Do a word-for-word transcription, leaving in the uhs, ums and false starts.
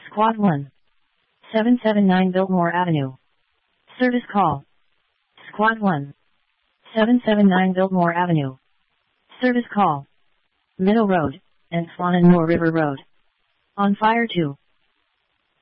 Squad one. seven seven nine Biltmore Avenue. Service call. Squad one. seven seven nine Biltmore Avenue. Service call. Middle Road, and Swan and Moore River Road. On fire two.